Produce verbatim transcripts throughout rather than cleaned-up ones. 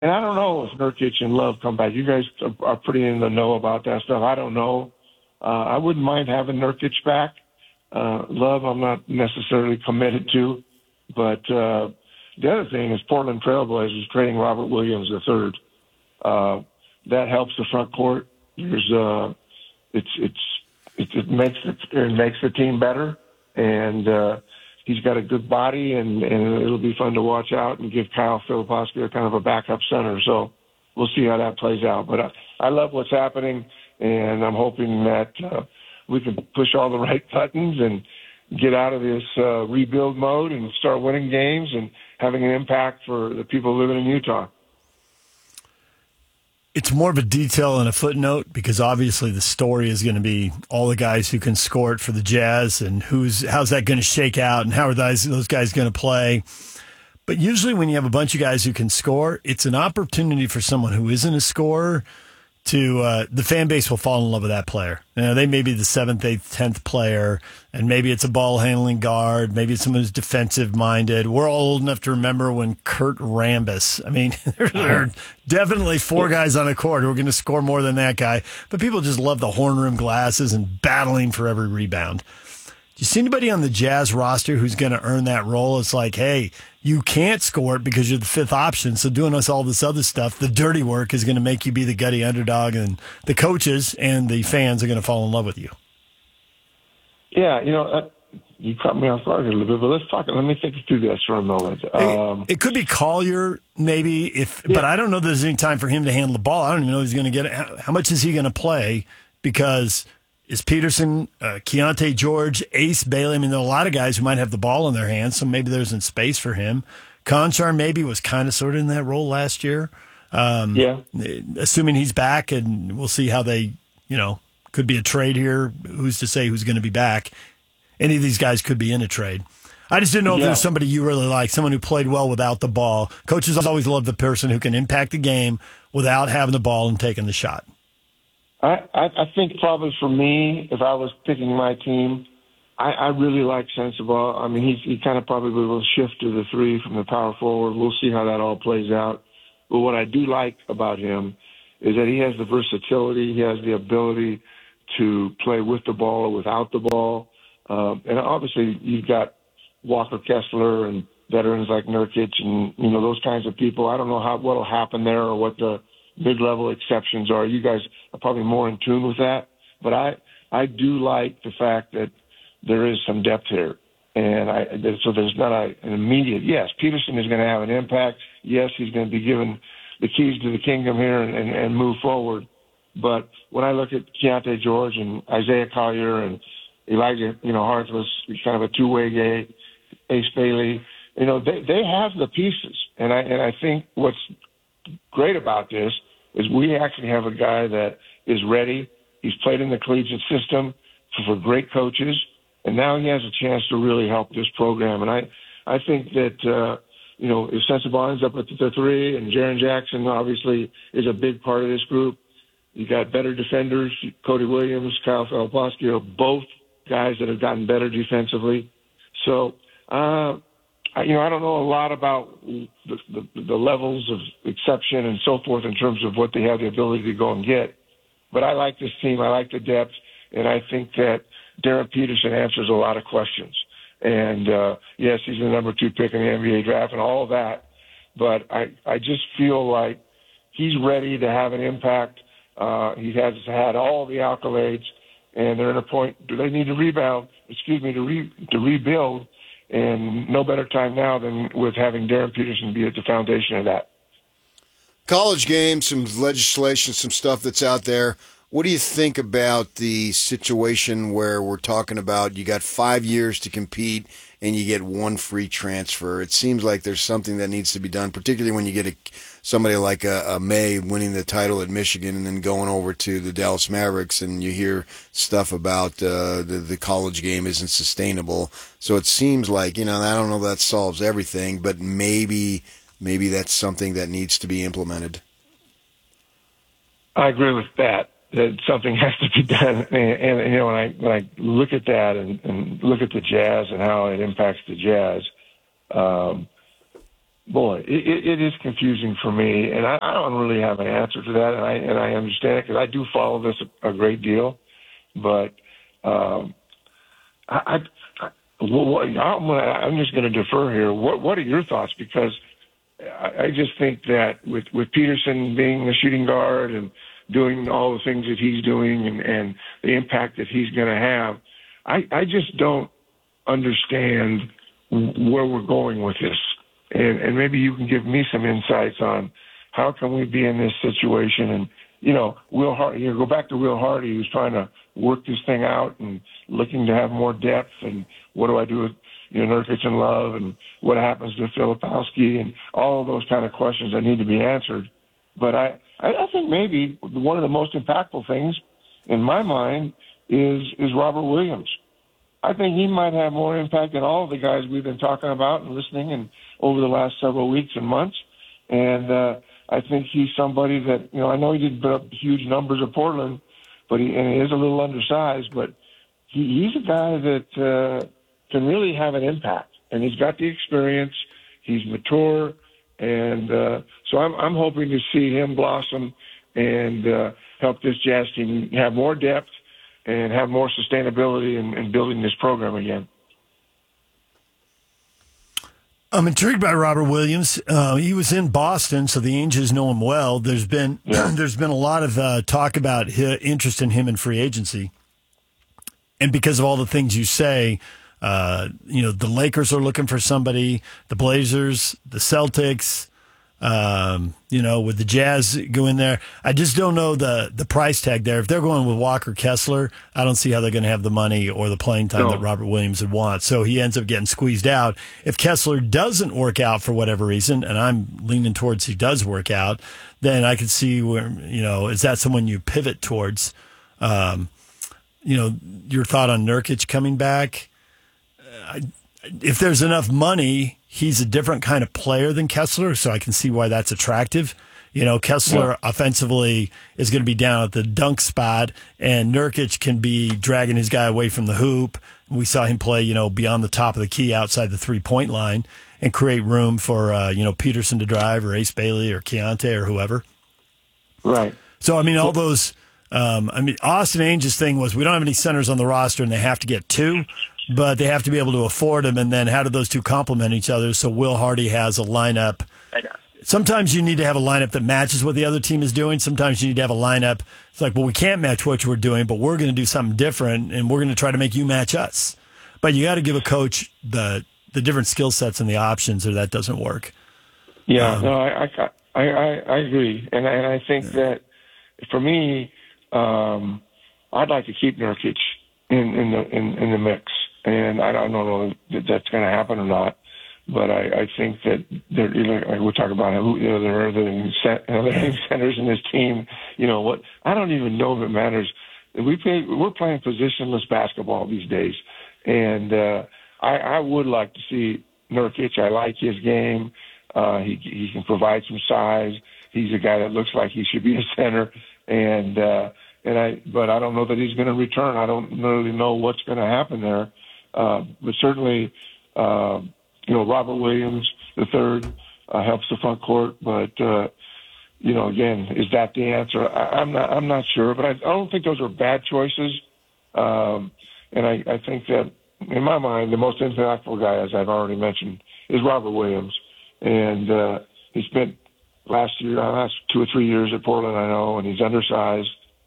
And I don't know if Nurkic and Love come back. You guys are pretty in the know about that stuff. I don't know. Uh, I wouldn't mind having Nurkic back. Uh, Love, I'm not necessarily committed to. But uh, the other thing is Portland Trailblazers trading Robert Williams the third. Uh, that helps the front court. There's uh, it's it's it, it makes it, it makes the team better, and uh, he's got a good body, and, and it'll be fun to watch out and give Kyle Filipowski a kind of a backup center. So we'll see how that plays out. But I, I love what's happening, and I'm hoping that uh, we can push all the right buttons and get out of this uh, rebuild mode and start winning games and having an impact for the people living in Utah. It's more of a detail and a footnote because obviously the story is going to be all the guys who can score it for the Jazz and who's how's that going to shake out and how are those, those guys going to play. But usually when you have a bunch of guys who can score, it's an opportunity for someone who isn't a scorer to uh, the fan base will fall in love with that player. You know, they may be the seventh, eighth, tenth player, and maybe it's a ball handling guard. Maybe it's someone who's defensive minded. We're all old enough to remember when Kurt Rambis. I mean, there are definitely four guys on a court who are going to score more than that guy. But people just love the horn rim glasses and battling for every rebound. Do you see anybody on the Jazz roster who's going to earn that role? It's like, hey, you can't score it because you're the fifth option, so doing us all this other stuff, the dirty work, is going to make you be the gutty underdog, and the coaches and the fans are going to fall in love with you. Yeah, you know, uh, you caught me off guard a little bit, but let's talk. Let me think through this for a moment. Um, it, it could be Collier, maybe, if, yeah. but I don't know if there's any time for him to handle the ball. I don't even know if he's going to get it. How, how much is he going to play? Because is Peterson, uh, Keontae George, Ace Bailey? I mean, there are a lot of guys who might have the ball in their hands, so maybe there's in space for him. Conchar maybe was kind of sort of in that role last year. Um, yeah. Assuming he's back, and we'll see how they, you know, could be a trade here. Who's to say who's going to be back? Any of these guys could be in a trade. I just didn't know if yeah. there was somebody you really like, someone who played well without the ball. Coaches always love the person who can impact the game without having the ball and taking the shot. I, I, I think probably for me, if I was picking my team, I, I really like Sensabaugh. I mean, he, he kind of probably will shift to the three from the power forward. We'll see how that all plays out. But what I do like about him is that he has the versatility. He has the ability to play with the ball or without the ball. Um, and obviously, you've got Walker Kessler and veterans like Nurkic and, you know, those kinds of people. I don't know how what will happen there or what the mid-level exceptions are. You guys are probably more in tune with that. But I, I do like the fact that there is some depth here. And I, so there's not a, an immediate, yes, Peterson is going to have an impact. Yes, he's going to be given the keys to the kingdom here and, and, and move forward. But when I look at Keontae George and Isaiah Collier and Elijah, you know, Hart was kind of a two-way game, Ace Bailey, you know, they, they have the pieces. And I, and I think what's great about this is we actually have a guy that is ready. He's played in the collegiate system for, for great coaches, and now he has a chance to really help this program. And I, I think that, uh, you know, if Sensabaugh ends up at the three and Jaren Jackson obviously is a big part of this group, you got better defenders, Cody Williams, Kyle Filipowski are both guys that have gotten better defensively. So, uh, I, you know, I don't know a lot about the, the, the levels of exception and so forth in terms of what they have the ability to go and get. But I like this team. I like the depth. And I think that Darren Peterson answers a lot of questions. And, uh, yes, he's the number two pick in the N B A draft and all of that. But I, I just feel like he's ready to have an impact. Uh, he has had all the accolades, and they're at a point, do they need to rebound, excuse me, to, re, to rebuild? And no better time now than with having Darren Peterson be at the foundation of that. College game, some legislation, some stuff that's out there. What do you think about the situation where we're talking about you got five years to compete and you get one free transfer? It seems like there's something that needs to be done, particularly when you get a, somebody like a, a May winning the title at Michigan and then going over to the Dallas Mavericks, and you hear stuff about uh, the, the college game isn't sustainable. So it seems like, you know, I don't know that solves everything, but maybe maybe that's something that needs to be implemented. I agree with that. That something has to be done, and, and you know when I when I look at that and, and look at the Jazz and how it impacts the Jazz, um, boy, it, it, it is confusing for me, and I, I don't really have an answer to that, and I and I understand it because I do follow this a, a great deal, but um, I, I, I well, I'm, gonna, I'm just going to defer here. What What are your thoughts? Because I, I just think that with with Peterson being the shooting guard and doing all the things that he's doing and, and the impact that he's going to have, I, I just don't understand where we're going with this. And, and maybe you can give me some insights on how can we be in this situation. And, you know, Will Hardy, you know, go back to Will Hardy, who's trying to work this thing out and looking to have more depth. And what do I do with, you know, Nurkic and Love, and what happens to Filipowski, and all of those kind of questions that need to be answered. But I, I think maybe one of the most impactful things in my mind is is Robert Williams. I think he might have more impact than all of the guys we've been talking about and listening and over the last several weeks and months. And uh, I think he's somebody that, you know, I know he didn't put up huge numbers at Portland, but he, and he is a little undersized, but he, he's a guy that uh, can really have an impact. And he's got the experience. He's mature. And uh, so I'm, I'm hoping to see him blossom and uh, help this Jazz team have more depth and have more sustainability in, in building this program again. I'm intrigued by Robert Williams. Uh, he was in Boston, so the Angels know him well. There's been yeah. there's been a lot of uh, talk about his interest in him in free agency, and because of all the things you say, uh, you know, the Lakers are looking for somebody, the Blazers, the Celtics. Um, you know, with the Jazz go in there, I just don't know the, the price tag there. If they're going with Walker Kessler, I don't see how they're going to have the money or the playing time no. that Robert Williams would want. So he ends up getting squeezed out. If Kessler doesn't work out for whatever reason, and I'm leaning towards he does work out, then I could see where, you know, is that someone you pivot towards? Um, you know, your thought on Nurkic coming back? Uh, I, if there's enough money, he's a different kind of player than Kessler, so I can see why that's attractive. You know, Kessler yeah. offensively is going to be down at the dunk spot, and Nurkic can be dragging his guy away from the hoop. We saw him play, you know, beyond the top of the key outside the three-point line and create room for, uh, you know, Peterson to drive or Ace Bailey or Keontae or whoever. Right. So, I mean, all those um, – I mean, Austin Ainge's thing was we don't have any centers on the roster and they have to get two. But they have to be able to afford them, and then how do those two complement each other? So Will Hardy has a lineup. Sometimes you need to have a lineup that matches what the other team is doing. Sometimes you need to have a lineup. It's like, well, we can't match what we're doing, but we're going to do something different, and we're going to try to make you match us. But you got to give a coach the the different skill sets and the options, or that doesn't work. Yeah, um, no, I I, I, I agree, and I, and I think yeah. that for me, um, I'd like to keep Nurkic in, in the in, in the mix. And I don't know that that's going to happen or not, but I, I think that there, you know, like we're talking about who, you know, there are other centers in this team. You know what? I don't even know if it matters. We play, we're playing positionless basketball these days, and uh, I, I would like to see Nurkic. I like his game. Uh, he he can provide some size. He's a guy that looks like he should be a center, and uh, and I. But I don't know that he's going to return. I don't really know what's going to happen there. Uh, but certainly, uh, you know, Robert Williams the third uh, helps the front court. But uh, you know, again, is that the answer? I, I'm not. I'm not sure. But I, I don't think those are bad choices. Um, and I, I think that, in my mind, the most impactful guy, as I've already mentioned, is Robert Williams. And uh, he spent last year, last two or three years at Portland, I know, and he's undersized,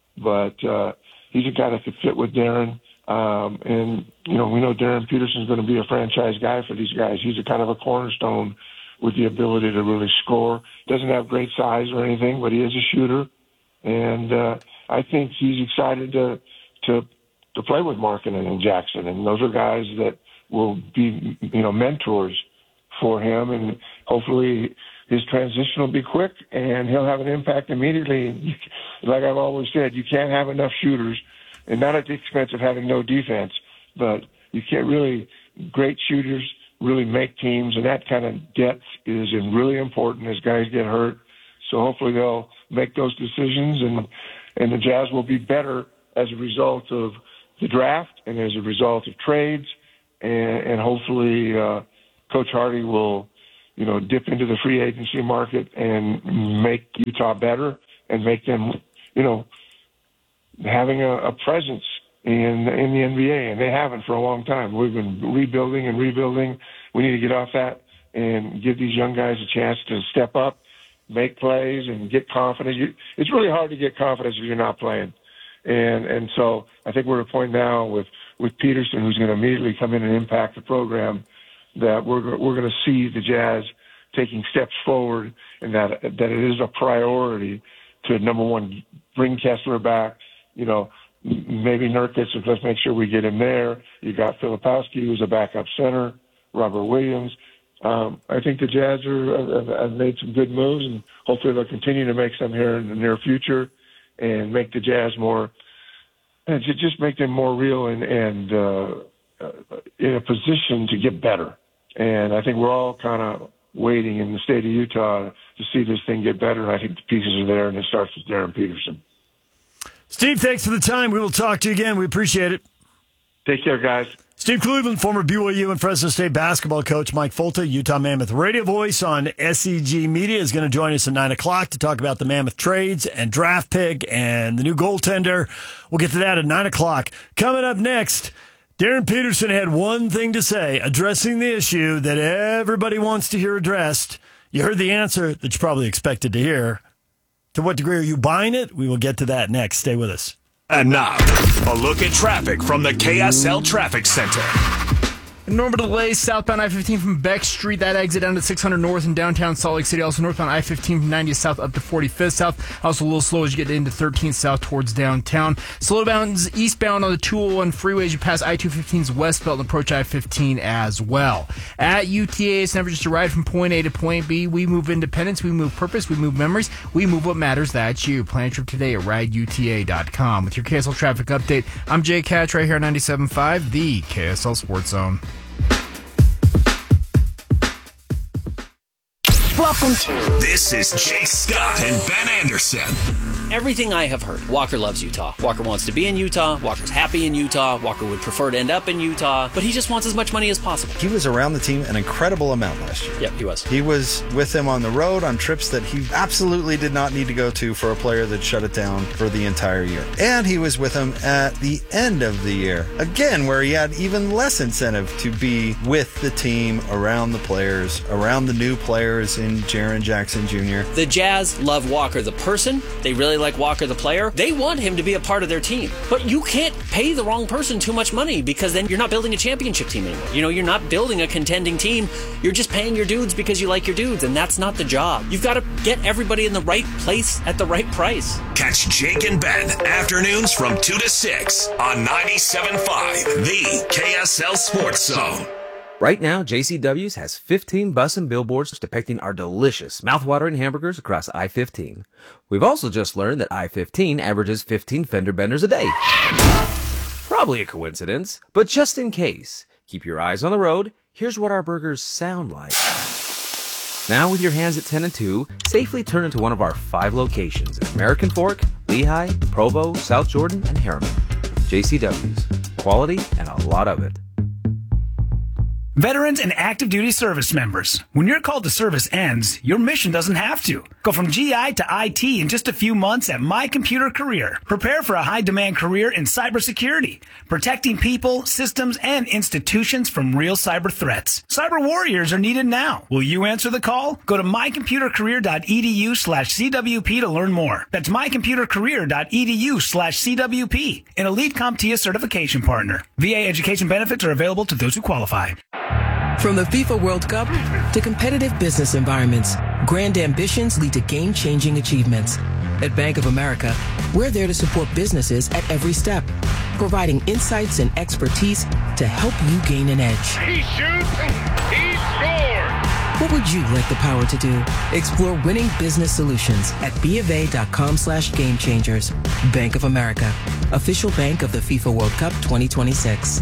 but uh, he's a guy that could fit with Darren. Um, and, you know, we know Darren Peterson's going to be a franchise guy for these guys. He's a kind of a cornerstone with the ability to really score. Doesn't have great size or anything, but he is a shooter. And uh, I think he's excited to to to play with Markkanen and Jackson. And those are guys that will be, you know, mentors for him. And hopefully his transition will be quick and he'll have an impact immediately. Like I've always said, you can't have enough shooters. And not at the expense of having no defense, but you can't really, great shooters really make teams, and that kind of depth is really important as guys get hurt. So hopefully they'll make those decisions, and, and the Jazz will be better as a result of the draft and as a result of trades, and, and hopefully uh, Coach Hardy will you know, dip into the free agency market and make Utah better and make them, you know, having a, a presence in in the N B A, and they haven't for a long time. We've been rebuilding and rebuilding. We need to get off that and give these young guys a chance to step up, make plays, and get confidence. You, it's really hard to get confidence if you're not playing. And and so I think we're at a point now with, with Peterson, who's going to immediately come in and impact the program, that we're we're going to see the Jazz taking steps forward, and that that it is a priority to, number one, bring Kessler back. You know, maybe Nurkic, so let's make sure we get him there. You got Filipowski, who's a backup center, Robert Williams. Um, I think the Jazz are, have, have made some good moves, and hopefully they'll continue to make some here in the near future and make the Jazz more, and just make them more real and, and uh, in a position to get better. And I think we're all kind of waiting in the state of Utah to see this thing get better, and I think the pieces are there, and it starts with Darren Peterson. Steve, thanks for the time. We will talk to you again. We appreciate it. Take care, guys. Steve Cleveland, former B Y U and Fresno State basketball coach. Mike Folta, Utah Mammoth radio voice on S E G Media, is going to join us at nine o'clock to talk about the Mammoth trades and draft pick and the new goaltender. We'll get to that at nine o'clock. Coming up next, Darren Peterson had one thing to say, addressing the issue that everybody wants to hear addressed. You heard the answer that you probably expected to hear. To what degree are you buying it? We will get to that next. Stay with us. And now, a look at traffic from the K S L Traffic Center. Normal delays southbound I fifteen from Beck Street. That exit down to six hundred north in downtown Salt Lake City. Also northbound I fifteen from ninetieth south up to forty-fifth south. Also a little slow as you get into thirteenth south towards downtown. Slowdowns eastbound on the two oh one freeway as you pass I two fifteen's westbound and approach I fifteen as well. At U T A, it's never just a ride from point A to point B. We move independence, we move purpose, we move memories, we move what matters. That's you. Plan a trip today at ride U T A dot com. With your K S L traffic update, I'm Jay Catch right here on ninety-seven point five, the K S L Sports Zone. Welcome to This is Jay Scott and Ben Anderson. Everything I have heard. Walker loves Utah. Walker wants to be in Utah. Walker's happy in Utah. Walker would prefer to end up in Utah, but he just wants as much money as possible. He was around the team an incredible amount last year. Yep, he was. He was with them on the road on trips that he absolutely did not need to go to for a player that shut it down for the entire year. And he was with them at the end of the year, again, where he had even less incentive to be with the team, around the players, around the new players in Jaren Jackson Junior The Jazz love Walker the person. They really like Walker the player. They want him to be a part of their team. But you can't pay the wrong person too much money, because then you're not building a championship team anymore. You know, you're not building a contending team. You're just paying your dudes because you like your dudes, and that's not the job. You've got to get everybody in the right place at the right price. Catch Jake and Ben afternoons from two to six on ninety-seven point five, the K S L Sports Zone. Right now, J C W's has fifteen bus and billboards depicting our delicious, mouth-watering hamburgers across I fifteen. We've also just learned that I fifteen averages fifteen fender benders a day. Probably a coincidence, but just in case, keep your eyes on the road. Here's what our burgers sound like. Now, with your hands at ten and two, safely turn into one of our five locations in American Fork, Lehigh, Provo, South Jordan, and Harriman. J C W's. Quality and a lot of it. Veterans and active duty service members, when your call to service ends, your mission doesn't have to. Go from G I to I T in just a few months at My Computer Career. Prepare for a high-demand career in cybersecurity, protecting people, systems, and institutions from real cyber threats. Cyber warriors are needed now. Will you answer the call? Go to mycomputercareer.edu slash CWP to learn more. That's mycomputercareer.edu slash CWP, an elite CompTIA certification partner. V A education benefits are available to those who qualify. From the FIFA World Cup to competitive business environments, grand ambitions lead to game-changing achievements. At Bank of America, we're there to support businesses at every step, providing insights and expertise to help you gain an edge. He shoots, he scores! What would you like the power to do? Explore winning business solutions at BofA.com slash game changers. Bank of America, official bank of the FIFA World Cup twenty twenty-six.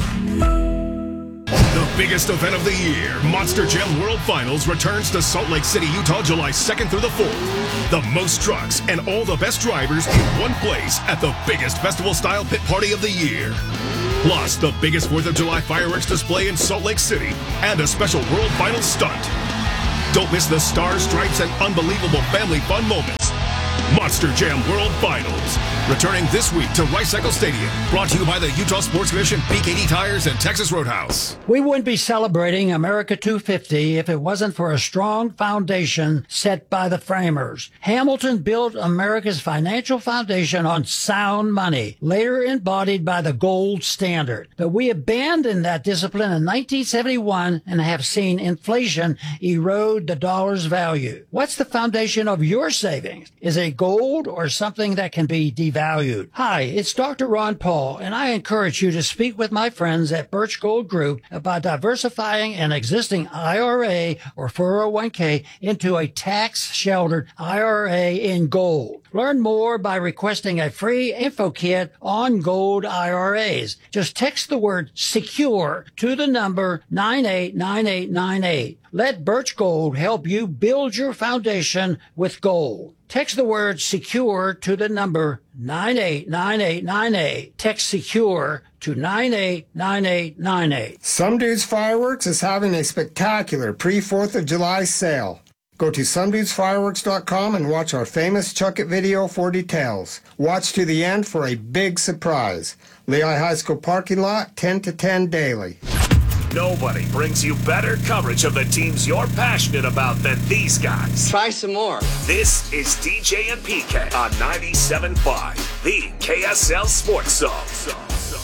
The biggest event of the year, Monster Jam World Finals, returns to Salt Lake City, Utah, July second through the fourth. The most trucks and all the best drivers in one place at the biggest festival-style pit party of the year. Plus, the biggest fourth of July fireworks display in Salt Lake City and a special World Finals stunt. Don't miss the stars, stripes, and unbelievable family fun moments. Monster Jam World Finals. Returning this week to Rice Eccles Stadium. Brought to you by the Utah Sports Commission, B K D Tires, and Texas Roadhouse. We wouldn't be celebrating America two fifty if it wasn't for a strong foundation set by the framers. Hamilton built America's financial foundation on sound money, later embodied by the gold standard. But we abandoned that discipline in nineteen seventy-one and have seen inflation erode the dollar's value. What's the foundation of your savings? Is it gold or something that can be devalued? Hi, it's Doctor Ron Paul, and I encourage you to speak with my friends at Birch Gold Group about diversifying an existing I R A or four oh one k into a tax-sheltered I R A in gold. Learn more by requesting a free info kit on gold I R As. Just text the word SECURE to the number nine eight nine eight nine eight. Let Birch Gold help you build your foundation with gold. Text the word SECURE to the number nine eight nine eight nine eight. Text SECURE to nine eight nine eight nine eight. Some Dudes Fireworks is having a spectacular pre-fourth of July sale. Go to some dudes fireworks dot com and watch our famous Chuck It video for details. Watch to the end for a big surprise. Lehigh High School parking lot, ten to ten daily. Nobody brings you better coverage of the teams you're passionate about than these guys. Try some more. This is D J and P K on ninety-seven point five, the K S L Sports Zone.